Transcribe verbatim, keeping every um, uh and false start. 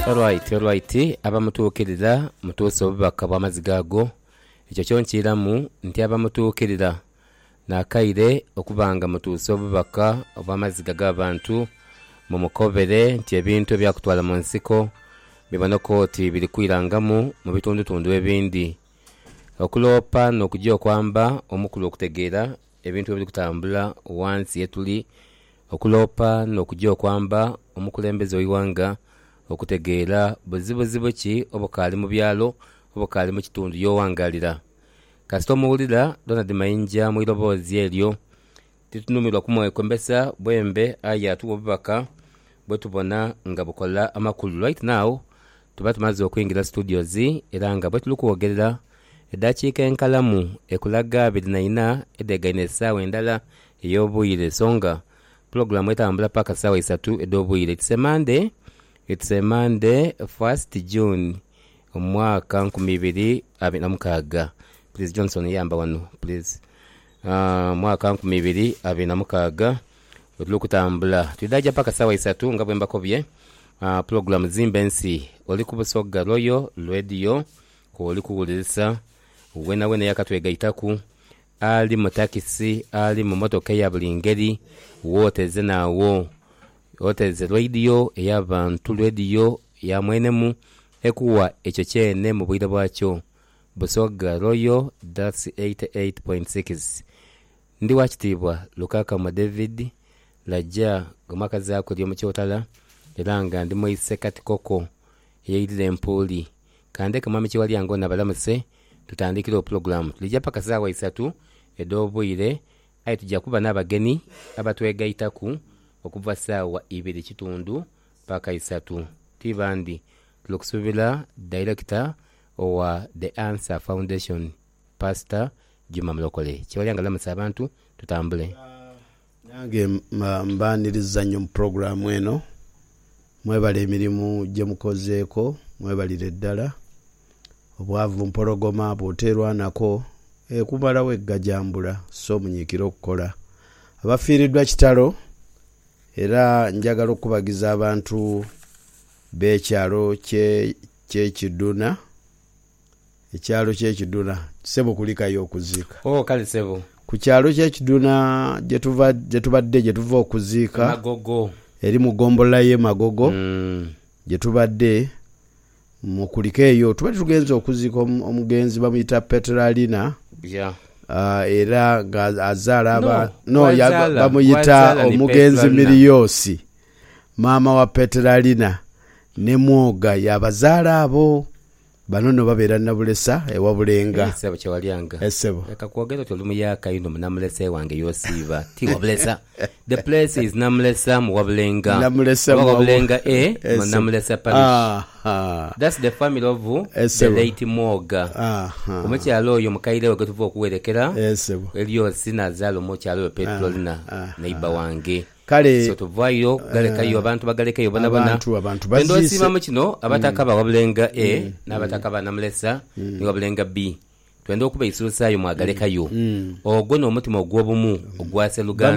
Alright, alright, abamutuukirira mutuuse obubaka bw'amazigago ekyo kyonkiramu nti abamutuukirira nakaire okubanga mutuuse obubaka obw'amaziga g'abantu mu mukobere nti ebintu ebyakutwala mu nsiko bibona kooti biri kwirangamu mu bitundutundu ebindi okuloopa n'okujja okwamba omukulu okutegeera ebintu ebiri kutambula wansi yetuli okuloopa n'okujja okwamba omukulembeze w'iwanga okutegeera buzibuzibu ki obukali mu byalo obukali mu kitundu yowangalira kasita omuwulira Donald Mayinja mu iroboozi eryo titunumirwa kumwekombesa bwembe aya tuwa obubaka bwe tubona nga bukola amakulu. Right now tuba tumaze okwingira studios era nga bwe tuli kwogerera eddakiika enkalamu ekulaga abiri na ina edegaine essaawa endala ey'obwire songa program etambula paka ssaawa isatu ed'obwire. It's a Monday. It's a Monday, first June, omwaka nkumi ibiri abiri na mukaaga. Please Johnson yamba wano, please. Uh, mwaka nkumi ibiri abiri na mukaaga. Otulu kutambula. Tudaja paka sawa isatu nga bwemba kobye. Uh, program zimbensi. Oli kubusoga Royal Radio. Ko oli kuwulisa. Wena wena yakatwega itaku. Ali mutakisi. Ali mu motoka ya buli ngeri. Wote zena wo. Oteze radio eyabantu radio ya mwenemu ekuwa ekyo kyene mu bwire bwakyo Busoga Royal that's eighty-eight point six. Ndi wakitibwa Lukaka mu David lajja gomaka zaako lyo mu kyotala eranga ndi moise kati koko yeyidire empuli kande kamami kiwali yango nabalamuse tutandikira program lijja paka sawa isatu edobwire ayi tujja kuba n'abageni abatwegaitaku okuva sawa ibiri kitundu paka isatu tibandi tulokusubira director owa The Answer Foundation Pastor Juma Mlokole kiwalyanga lamusa abantu tutambule. Nange mbaniriza nnyo mu program eno mwebale emirimu gye mukozeeko mwebalire ddala obwavu mpologoma bwoterwa nako ekumalawo eggajambula so munyiikira okukola abafiiriddwa kitalo era njagala okubagiza abantu b'ekyalo ky'ekiduna ekyalo ky'ekiduna sebo kulikayo okuziika. Oh kale sebo ku kyalo ky'ekiduna gye tuva gye tubadde gye tuva okuziika Magogo eri mu gombola ye Magogo mm. gye tubadde mu kulikeyo tubadde tugenze okuziika omugenzi bamuyita Petralina yeah. Uh, era azaala aba no, no bamuyita omugenzi Miliyoosi mama wa Petralina ne mwoga yabazaala abo bano no babeera nabulesa ewa Bulenga esebo kyawalyanga esebo akakwogera toli mu yakayino munamulesa wange yosiiba ti wabulesa the place is namulesa mu Wabulenga namulesa mu Wabulenga e munamulesa parish. Ah, ah. That's the family of the late Mwoga. Ah, ah. Omukyalo oyo mukaire we tuva okuwerekera esebo Eliosi nazaalo mu kyalo Petrolina ah, neiba wange kale so tuvayo galekayo abantu bagalekayo bana bana abantu abantu bazise ndo sima mu kino abataka ba Wabulenga e mm. n'abataka ba namulesa mm. ni Wabulenga B twende okuba isusayo mwagalekayo mm. ogwo no mutima ogwobumu ogwase Luganda